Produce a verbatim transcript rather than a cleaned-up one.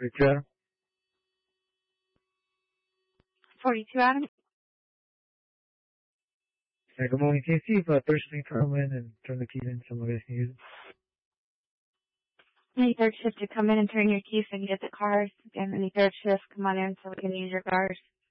forty-two, Adam. forty-two, Adam. Hey, good morning. Can you see if uh, third shift can come in and turn the keys in so my guys can use it? Any third shift to come in and turn your keys so you can get the cars, and any third shift come on in so we can use your cars.